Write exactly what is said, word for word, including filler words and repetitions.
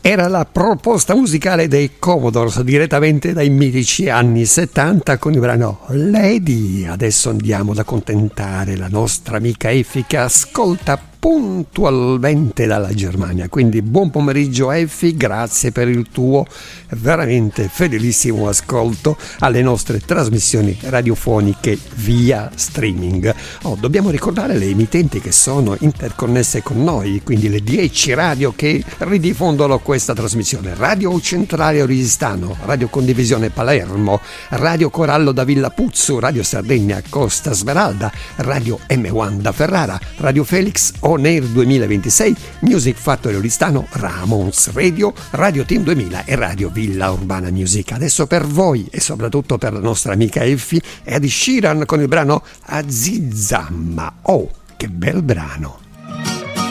Era la proposta musicale dei Commodores direttamente dai mitici anni settanta con il brano Lady. Adesso andiamo ad accontentare la nostra amica Effi che ascolta puntualmente dalla Germania. Quindi buon pomeriggio Effi, grazie per il tuo veramente fedelissimo ascolto alle nostre trasmissioni radiofoniche via streaming. Oh, dobbiamo ricordare le emittenti che sono interconnesse con noi, quindi le dieci radio che ridiffondono questa trasmissione: Radio Centrale Oristano, Radio Condivisione Palermo, Radio Corallo da Villa Puzzu, Radio Sardegna Costa Smeralda, Radio M uno da Ferrara, Radio Felix On Air duemilaventisei, Music Factory Oristano, Ramones Radio, Radio Team duemila e Radio Villa Urbana Music. Adesso per voi e soprattutto per la nostra amica Effi e Ed Sheeran con il brano Azizamma. Oh, che bel brano!